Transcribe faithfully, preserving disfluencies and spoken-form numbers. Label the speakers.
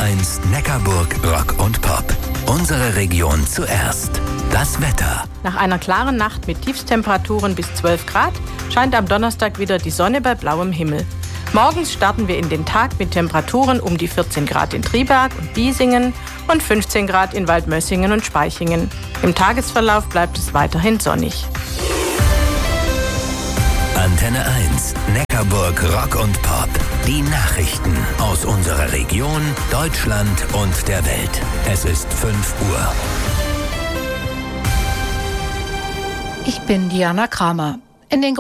Speaker 1: eins Neckarburg Rock und Pop. Unsere Region zuerst. Das Wetter.
Speaker 2: Nach einer klaren Nacht mit Tiefstemperaturen bis zwölf Grad scheint am Donnerstag wieder die Sonne bei blauem Himmel. Morgens starten wir in den Tag mit Temperaturen um die vierzehn Grad in Triberg und Biesingen und fünfzehn Grad in Waldmössingen und Spaichingen. Im Tagesverlauf bleibt es weiterhin sonnig.
Speaker 1: Antenne eins Neckarburg Rock und Pop. Die Nachrichten aus unserer Region, Deutschland und der Welt. Es ist fünf Uhr.
Speaker 3: Ich bin Diana Kramer. In den